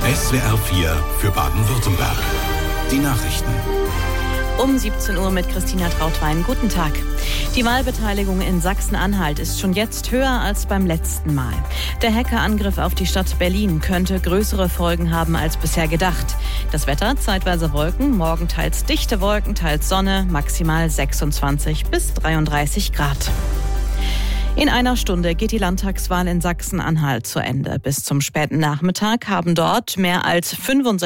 SWR 4 für Baden-Württemberg. Die Nachrichten. Um 17 Uhr mit Christina Trautwein. Guten Tag. Die Wahlbeteiligung in Sachsen-Anhalt ist schon jetzt höher als beim letzten Mal. Der Hackerangriff auf die Stadt Berlin könnte größere Folgen haben als bisher gedacht. Das Wetter, zeitweise Wolken, morgen teils dichte Wolken, teils Sonne, maximal 26 bis 33 Grad. In einer Stunde geht die Landtagswahl in Sachsen-Anhalt zu Ende. Bis zum späten Nachmittag haben dort mehr als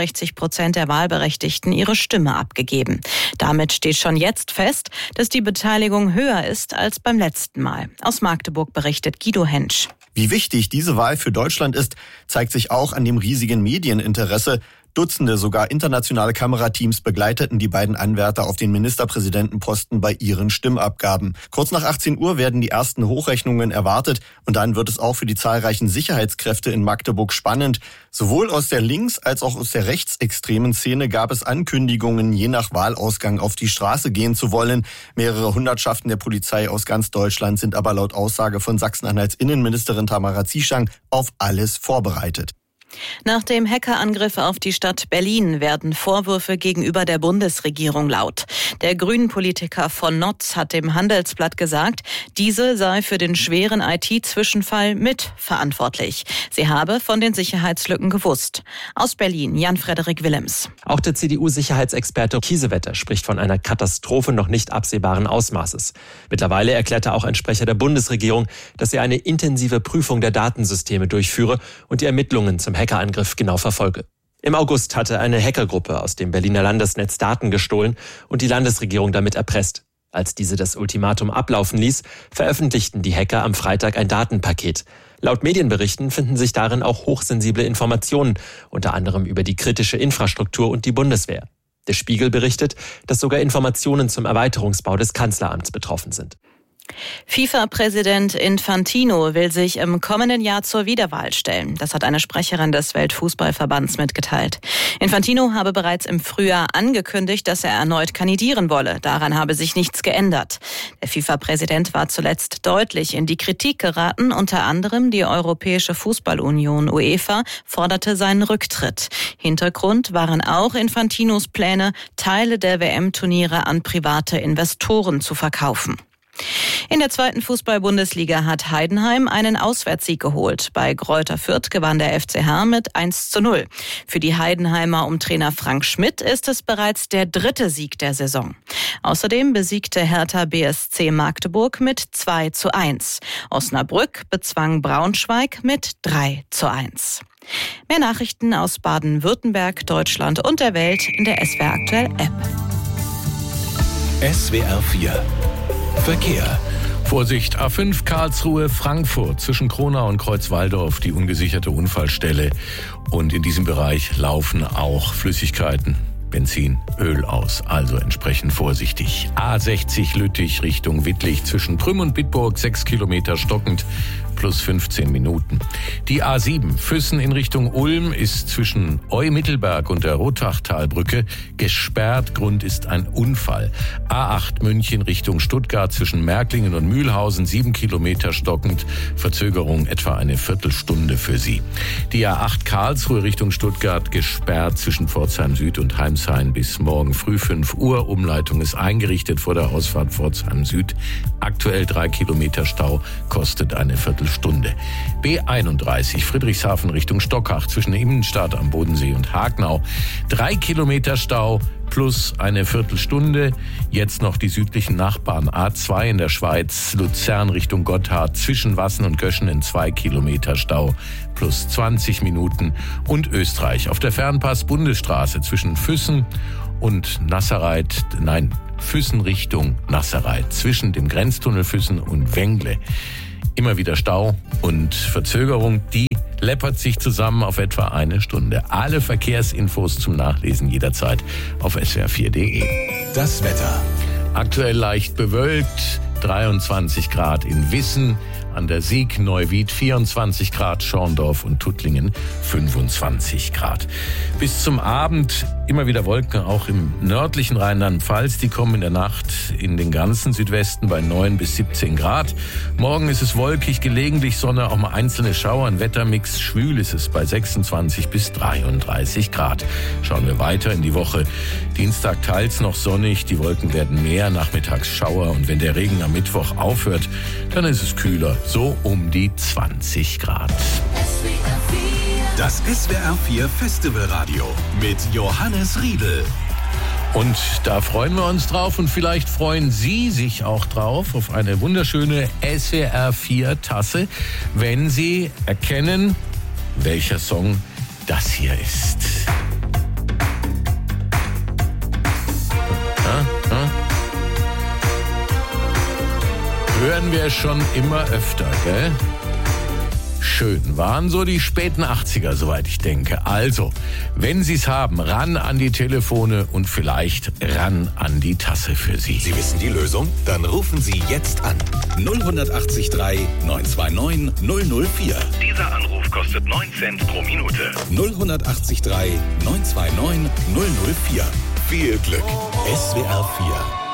65% der Wahlberechtigten ihre Stimme abgegeben. Damit steht schon jetzt fest, dass die Beteiligung höher ist als beim letzten Mal. Aus Magdeburg berichtet Guido Hentsch. Wie wichtig diese Wahl für Deutschland ist, zeigt sich auch an dem riesigen Medieninteresse. Dutzende, sogar internationale Kamerateams begleiteten die beiden Anwärter auf den Ministerpräsidentenposten bei ihren Stimmabgaben. Kurz nach 18 Uhr werden die ersten Hochrechnungen erwartet und dann wird es auch für die zahlreichen Sicherheitskräfte in Magdeburg spannend. Sowohl aus der links- als auch aus der rechtsextremen Szene gab es Ankündigungen, je nach Wahlausgang auf die Straße gehen zu wollen. Mehrere Hundertschaften der Polizei aus ganz Deutschland sind aber laut Aussage von Sachsen-Anhalts Innenministerin Tamara Zieschang auf alles vorbereitet. Nach dem Hackerangriff auf die Stadt Berlin werden Vorwürfe gegenüber der Bundesregierung laut. Der Grünen-Politiker von Notz hat dem Handelsblatt gesagt, diese sei für den schweren IT-Zwischenfall mitverantwortlich. Sie habe von den Sicherheitslücken gewusst. Aus Berlin, Jan-Frederik Willems. Auch der CDU-Sicherheitsexperte Kiesewetter spricht von einer Katastrophe noch nicht absehbaren Ausmaßes. Mittlerweile erklärte auch ein Sprecher der Bundesregierung, dass er eine intensive Prüfung der Datensysteme durchführe und die Ermittlungen zum Hackerangriff genau verfolge. Im August hatte eine Hackergruppe aus dem Berliner Landesnetz Daten gestohlen und die Landesregierung damit erpresst. Als diese das Ultimatum ablaufen ließ, veröffentlichten die Hacker am Freitag ein Datenpaket. Laut Medienberichten finden sich darin auch hochsensible Informationen, unter anderem über die kritische Infrastruktur und die Bundeswehr. Der Spiegel berichtet, dass sogar Informationen zum Erweiterungsbau des Kanzleramts betroffen sind. FIFA-Präsident Infantino will sich im kommenden Jahr zur Wiederwahl stellen. Das hat eine Sprecherin des Weltfußballverbands mitgeteilt. Infantino habe bereits im Frühjahr angekündigt, dass er erneut kandidieren wolle. Daran habe sich nichts geändert. Der FIFA-Präsident war zuletzt deutlich in die Kritik geraten. Unter anderem die Europäische Fußballunion UEFA forderte seinen Rücktritt. Hintergrund waren auch Infantinos Pläne, Teile der WM-Turniere an private Investoren zu verkaufen. In der zweiten Fußball-Bundesliga hat Heidenheim einen Auswärtssieg geholt. Bei Greuther Fürth gewann der FCH mit 1:0. Für die Heidenheimer um Trainer Frank Schmidt ist es bereits der 3. Sieg der Saison. Außerdem besiegte Hertha BSC Magdeburg mit 2:1. Osnabrück bezwang Braunschweig mit 3:1. Mehr Nachrichten aus Baden-Württemberg, Deutschland und der Welt in der SWR Aktuell App. SWR 4 Verkehr. Vorsicht, A5 Karlsruhe, Frankfurt, zwischen Kronau und Kreuzwaldorf, die ungesicherte Unfallstelle. Und in diesem Bereich laufen auch Flüssigkeiten, Benzin, Öl aus, also entsprechend vorsichtig. A60 Lüttich Richtung Wittlich, zwischen Prüm und Bitburg, 6 Kilometer stockend, plus 15 Minuten. Die A7 Füssen in Richtung Ulm ist zwischen Eu-Mittelberg und der Rotachtalbrücke gesperrt. Grund ist ein Unfall. A8 München Richtung Stuttgart zwischen Märklingen und Mühlhausen, 7 Kilometer stockend. Verzögerung etwa eine Viertelstunde für Sie. Die A8 Karlsruhe Richtung Stuttgart gesperrt zwischen Pforzheim Süd und Heimshain bis morgen früh 5 Uhr. Umleitung ist eingerichtet vor der Ausfahrt Pforzheim Süd. Aktuell 3 Kilometer Stau, kostet eine Viertelstunde. B31 Friedrichshafen Richtung Stockach zwischen Immenstadt am Bodensee und Hagnau. 3 Kilometer Stau plus eine Viertelstunde. Jetzt noch die südlichen Nachbarn. A2 in der Schweiz, Luzern Richtung Gotthard zwischen Wassen und Göschen 2 Kilometer Stau plus 20 Minuten. Und Österreich auf der Fernpass-Bundesstraße zwischen Füssen und Nassereit, Füssen Richtung Nassereit zwischen dem Grenztunnel Füssen und Wengle. Immer wieder Stau und Verzögerung, die läppert sich zusammen auf etwa eine Stunde. Alle Verkehrsinfos zum Nachlesen jederzeit auf swr4.de. Das Wetter. Aktuell leicht bewölkt, 23 Grad in Wissen, an der Sieg, Neuwied 24 Grad, Schorndorf und Tuttlingen 25 Grad. Bis zum Abend immer wieder Wolken, auch im nördlichen Rheinland-Pfalz. Die kommen in der Nacht in den ganzen Südwesten bei 9 bis 17 Grad. Morgen ist es wolkig, gelegentlich Sonne, auch mal einzelne Schauer. Ein Wettermix, schwül ist es bei 26 bis 33 Grad. Schauen wir weiter in die Woche. Dienstag teils noch sonnig, die Wolken werden mehr, nachmittags Schauer. Und wenn der Regen am Mittwoch aufhört, dann ist es kühler, so um die 20 Grad. Das SWR4 Festivalradio mit Johannes Riedl. Und da freuen wir uns drauf und vielleicht freuen Sie sich auch drauf auf eine wunderschöne SWR4-Tasse, wenn Sie erkennen, welcher Song das hier ist. Hören wir schon immer öfter, gell? Schön. Waren so die späten 80er, soweit ich denke. Also, wenn Sie es haben, ran an die Telefone und vielleicht ran an die Tasse für Sie. Sie wissen die Lösung? Dann rufen Sie jetzt an. 0183 929 004. Dieser Anruf kostet 9 Cent pro Minute. 0183 929 004. Viel Glück. SWR4